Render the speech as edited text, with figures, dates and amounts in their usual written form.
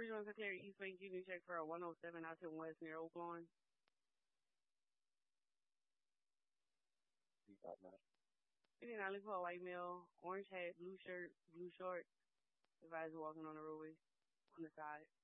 Bridgewater Sinclair, East Wing, give me a check for a 107 out to West near Oak Lawn. You got that. 59 looking for a white male, orange hat, blue shirt, blue shorts. Advisor walking on the roadway on the side.